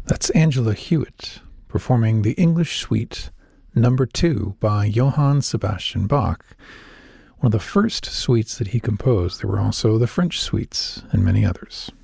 That's Angela Hewitt performing the English Suite Number 2 by Johann Sebastian Bach, one of the first suites that he composed. There were also the French suites and many others.